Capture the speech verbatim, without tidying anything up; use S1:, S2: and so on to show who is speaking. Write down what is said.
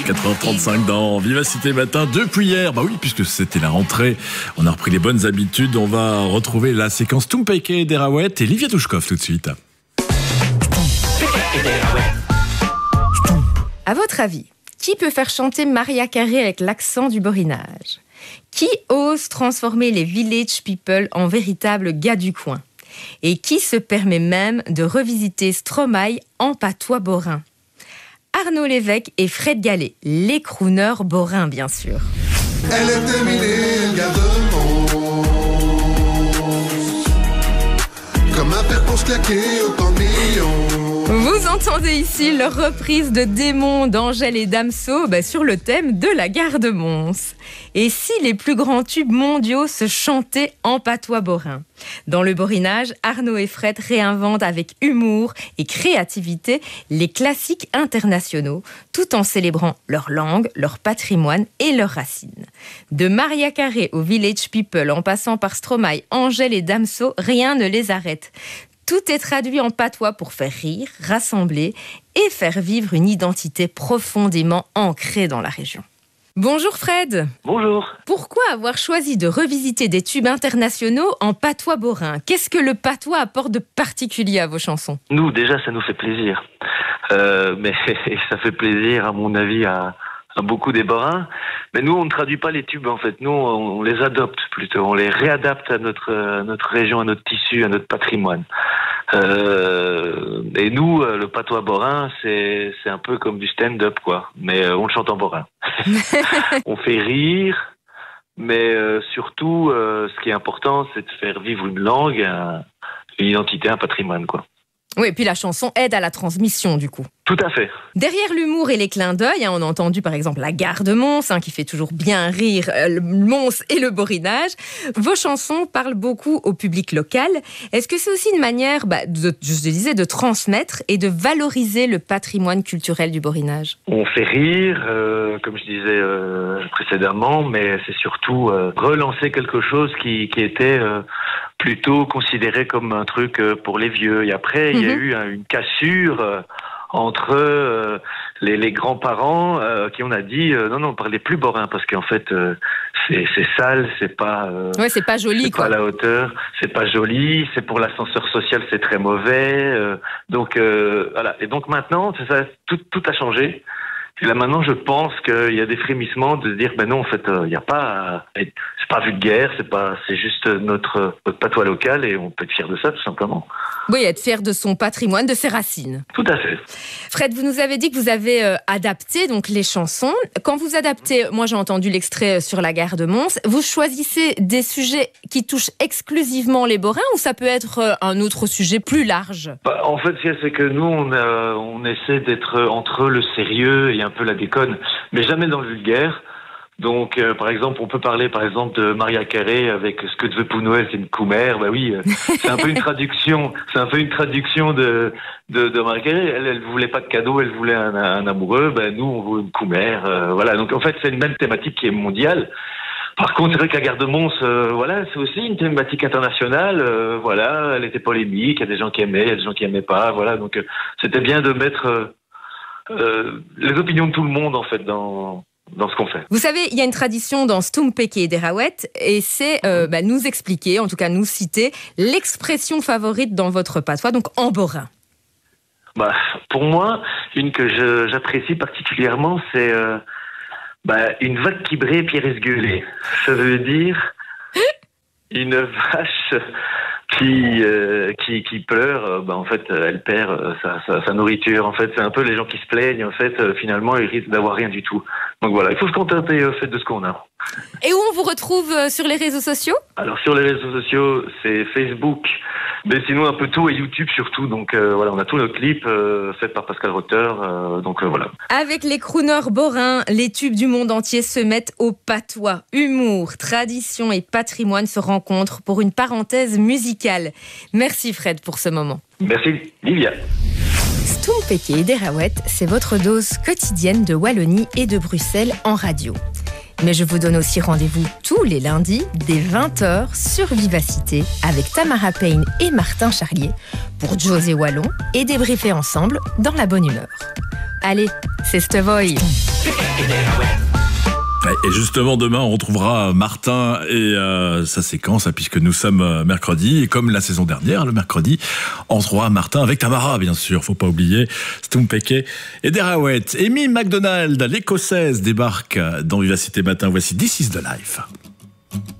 S1: quatre heures trente-cinq dans Vivacité Matin depuis hier. Bah oui, puisque c'était la rentrée, on a repris les bonnes habitudes. On va retrouver la séquence Tumpeke Derawet et Livia Douchkov tout de suite.
S2: À votre avis, qui peut faire chanter Mariah Carey avec l'accent du borinage ? Qui ose transformer les village people en véritables gars du coin ? Et qui se permet même de revisiter Stromae en patois borin ? Arnaud Lévesque et Fred Gallet, les crooners borins bien sûr.
S3: Elle est terminée, le garde-monstre. Comme un père pour se claquer autant de millions.
S2: Vous entendez ici leur reprise de Démons d'Angèle et Damso bah, sur le thème de la Garde-Mons. Et si les plus grands tubes mondiaux se chantaient en patois borin ? Dans le borinage, Arnaud et Fred réinventent avec humour et créativité les classiques internationaux, tout en célébrant leur langue, leur patrimoine et leurs racines. De Mariah Carey au Village People, en passant par Stromae, Angèle et Damso, rien ne les arrête. Tout est traduit en patois pour faire rire, rassembler et faire vivre une identité profondément ancrée dans la région. Bonjour Fred.
S4: Bonjour.
S2: Pourquoi avoir choisi de revisiter des tubes internationaux en patois borin ? Qu'est-ce que le patois apporte de particulier à vos chansons ?
S4: Nous, déjà, ça nous fait plaisir. Euh, mais ça fait plaisir, à mon avis, à, à beaucoup des borins. Mais nous, on ne traduit pas les tubes, en fait. Nous, on, on les adopte plutôt. On les réadapte à notre, à notre région, à notre tissu, à notre patrimoine. Euh, et nous, le patois borin, c'est, c'est un peu comme du stand-up, quoi. Mais on le chante en borin. On fait rire, mais euh, surtout, euh, ce qui est important, c'est de faire vivre une langue, un, une identité, un patrimoine, quoi.
S2: Oui, et puis la chanson aide à la transmission, du coup.
S4: Tout à fait.
S2: Derrière l'humour et les clins d'œil, hein, on a entendu par exemple la Garde-Mons, hein, qui fait toujours bien rire euh, le Mons et le borinage. Vos chansons parlent beaucoup au public local. Est-ce que c'est aussi une manière, bah, de, je disais, de transmettre et de valoriser le patrimoine culturel du borinage ?
S4: On fait rire, euh, comme je disais euh, précédemment, mais c'est surtout euh, relancer quelque chose qui, qui était euh, plutôt considéré comme un truc euh, pour les vieux. Et après, il mm-hmm. y a eu hein, une cassure euh, entre euh, les, les grands-parents euh, qui on a dit euh, non non parlez plus borin parce qu'en fait euh, c'est, c'est sale, c'est pas euh,
S2: ouais c'est pas joli
S4: c'est
S2: quoi.
S4: Pas à la hauteur, c'est pas joli, c'est pour l'ascenseur social c'est très mauvais euh, donc euh, voilà et donc maintenant c'est ça, tout tout a changé. Et là maintenant, je pense qu'il y a des frémissements de se dire, ben non, en fait, il euh, n'y a pas, euh, c'est pas vulgaire, c'est pas, c'est juste notre, notre patois local et on peut être fier de ça, tout simplement.
S2: Oui, être fier de son patrimoine, de ses racines.
S4: Tout à fait.
S2: Fred, vous nous avez dit que vous avez euh, adapté donc les chansons. Quand vous adaptez, moi j'ai entendu l'extrait sur la Garde-Mons, vous choisissez des sujets qui touchent exclusivement les borins ou ça peut être euh, un autre sujet plus large ?
S4: Bah, en fait, c'est que nous, on, a, on essaie d'être entre le sérieux et un peu la déconne, mais jamais dans le vulgaire. Donc, euh, par exemple, on peut parler, par exemple, de Mariah Carey avec ce que tu veux pour Noël, c'est une coumère. Bah oui, euh, c'est un peu une traduction. C'est un peu une traduction de de, de Mariah Carey. Elle, elle voulait pas de cadeau, elle voulait un, un amoureux. Ben nous, on veut une coumère. Euh, voilà. Donc, en fait, c'est une même thématique qui est mondiale. Par contre, c'est vrai que la Garde-Mons, euh, voilà, c'est aussi une thématique internationale. Euh, voilà, elle était polémique. Il y a des gens qui aimaient, il y a des gens qui aimaient pas. Voilà. Donc, euh, c'était bien de mettre euh, euh, les opinions de tout le monde en fait dans dans ce qu'on fait.
S2: Vous savez, il y a une tradition dans Tumpeke Derawet et c'est euh, bah, nous expliquer, en tout cas nous citer, l'expression favorite dans votre patois, donc en borin.
S4: Bah, pour moi, une que je, j'apprécie particulièrement, c'est euh, bah, une vache qui brée puis reste gueulée. Ça veut dire une vache qui euh, qui qui pleure, euh, bah en fait euh, elle perd euh, sa, sa sa nourriture. En fait, c'est un peu les gens qui se plaignent. En fait, euh, finalement, ils risquent d'avoir rien du tout. Donc voilà, il faut se contenter en fait de ce qu'on a.
S2: Et où on vous retrouve euh, sur les réseaux sociaux ?
S4: Alors sur les réseaux sociaux, c'est Facebook, mais sinon un peu tout et YouTube surtout. Donc euh, voilà, on a tous nos clips euh, faits par Pascal Rotter. Euh, donc euh, voilà.
S2: Avec les crooners borins, les tubes du monde entier se mettent au patois. Humour, tradition et patrimoine se rencontrent pour une parenthèse musicale. Merci Fred pour ce moment.
S4: Merci Livia.
S2: Tumpeke Derawet, c'est votre dose quotidienne de Wallonie et de Bruxelles en radio. Mais je vous donne aussi rendez-vous tous les lundis dès vingt heures sur Vivacité avec Tamara Payne et Martin Charlier pour José Wallon et débriefer ensemble dans la bonne humeur. Allez, c'est Stevoy.
S5: et Derouet.
S1: Et justement, demain, on retrouvera Martin et euh, sa séquence, hein, puisque nous sommes euh, mercredi. Et comme la saison dernière, le mercredi, on retrouvera Martin avec Tamara, bien sûr. Faut pas oublier Stumpeke et Derouet. Amy McDonald, l'écossaise, débarque dans Vivacité Matin. Voici This is the Life.